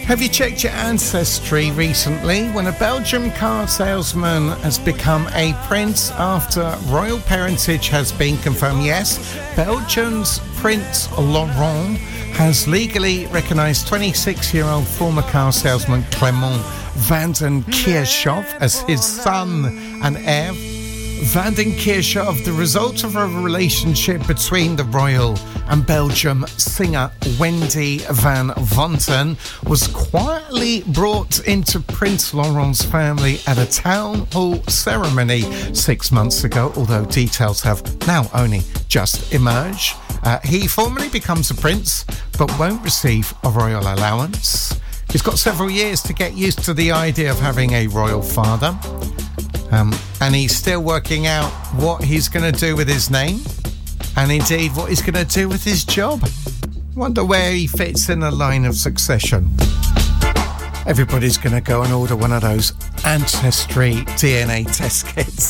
Have you checked your ancestry recently? When a Belgian car salesman has become a prince after royal parentage has been confirmed. Yes, Belgium's Prince Laurent has legally recognised 26-year-old former car salesman Clément van den Kirchhoff as his son and heir. Van den Kirchhoff, the result of a relationship between the royal and Belgium singer Wendy van Vanten, was quietly brought into Prince Laurent's family at a town hall ceremony 6 months ago, although details have now only just emerged. He formally becomes a prince, but won't receive a royal allowance. He's got several years to get used to the idea of having a royal father. And he's still working out what he's going to do with his name, and indeed what he's going to do with his job. Wonder where he fits in the line of succession. Everybody's going to go and order one of those Ancestry DNA test kits.